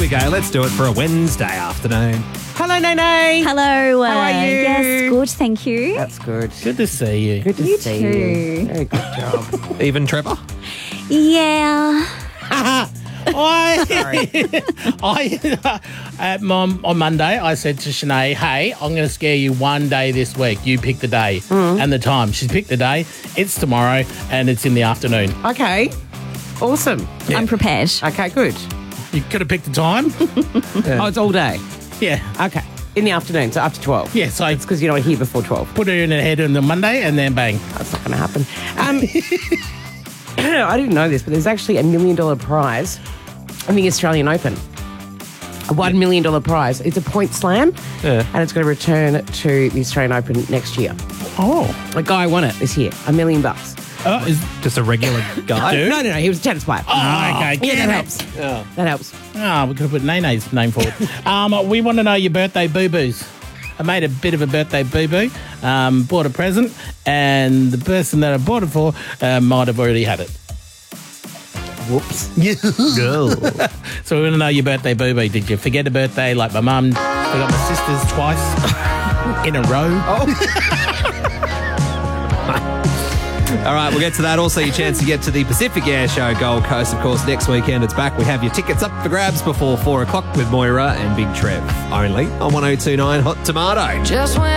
we go. Let's do it for a Wednesday afternoon. Hello, Nene. Hello. How are you? Yes, good, thank you. That's good. Good to see you. Good to You see too. you. Very good job. Even Trevor? Yeah. On Monday, I said to Shanae, hey, I'm going to scare you one day this week. You pick the day and the time. She's picked the day. It's tomorrow and it's in the afternoon. Okay. Awesome. I'm prepared. Okay, good. You could have picked the time. Oh, it's all day. Yeah. Okay. In the afternoon, so after 12. Yeah, so It's because you're not here before 12. put her in the head on the Monday and then bang. That's not going to happen. I didn't know this, but there's actually $1 million prize in the Australian Open. A $1 million prize. It's a point slam, and it's going to return to the Australian Open next year. Oh. A guy won it this year. $1 million. Is Just a regular guy? Dude? No, he was a tennis player. Oh, okay. Yeah, Damn that it. helps. That helps. Oh, we could have put Nene's name forward. We want to know your birthday boo-boos. I made a bit of a birthday boo-boo, bought a present, and the person that I bought it for might have already had it. Whoops. Girl. So we want to know your birthday boo-boo. Did you forget a birthday like my mum forgot my sister's twice in a row? All right, we'll get to that. Also, your chance to get to the Pacific Air Show Gold Coast, of course, next weekend. It's back. We have your tickets up for grabs before 4 o'clock with Moira and Big Trev. Only on 1029 Hot Tomato. Just when